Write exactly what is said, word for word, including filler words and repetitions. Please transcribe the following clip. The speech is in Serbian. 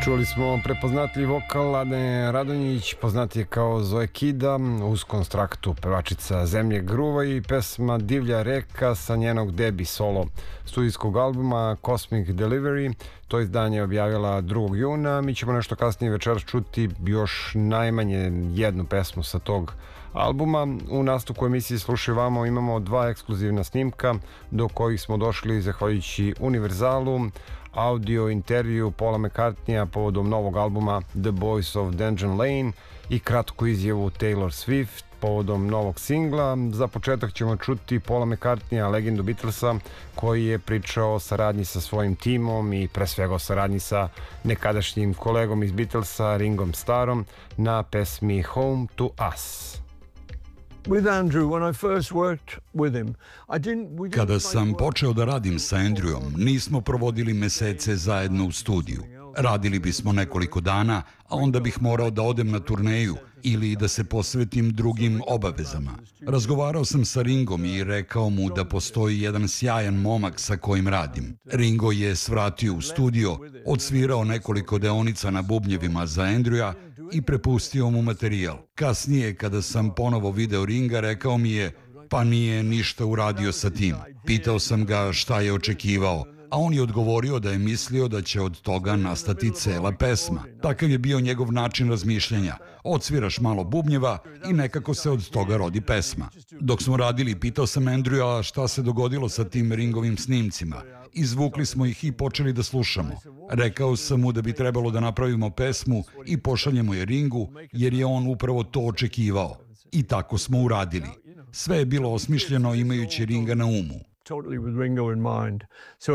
Čuli smo prepoznatljiv vokal Ane Radonjić, poznatije kao Zoe Kida, uz konstraktu pevačica Zemlje Gruva i pesma Divlja reka sa njenog debi solo studijskog albuma Cosmic Delivery. To izdanje je objavila drugog juna. Mi ćemo nešto kasnije večeras čuti još najmanje jednu pesmu sa tog albuma. U nastavku emisiji Slušaj vamo imamo dva ekskluzivna snimka do kojih smo došli zahvaljujući Univerzalu, audio intervju Paula McCartneya povodom novog albuma The Boys of Dungeon Lane i kratku izjavu Taylor Swift povodom novog singla. Za početak ćemo čuti Paula McCartneya, legendu Beatlesa, koji je pričao o saradnji sa svojim timom i pre svega o saradnji sa nekadašnjim kolegom iz Beatlesa, Ringom Starrom, na pesmi Home to Us. Kada sam počeo da radim sa Andrewom, nismo provodili mesece zajedno u studiju. Radili bismo nekoliko dana, a onda bih morao da odem na turneju ili da se posvetim drugim obavezama. Razgovarao sam sa Ringom i rekao mu da postoji jedan sjajan momak sa kojim radim. Ringo je svratio u studio, odsvirao nekoliko deonica na bubnjevima za Andrewa i prepustio mu materijal. Kasnije, kada sam ponovo video Ringa, rekao mi je, pa nije ništa uradio sa tim. Pitao sam ga šta je očekivao, a on je odgovorio da je mislio da će od toga nastati cela pesma. Takav je bio njegov način razmišljanja. Odsviraš malo bubnjeva i nekako se od toga rodi pesma. Dok smo radili, pitao sam Andrewa šta se dogodilo sa tim Ringovim snimcima. Izvukli smo ih i počeli da slušamo. Rekao sam mu da bi trebalo da napravimo pesmu i pošaljemo je Ringu, jer je on upravo to očekivao. I tako smo uradili. Sve je bilo osmišljeno imajući Ringa na umu.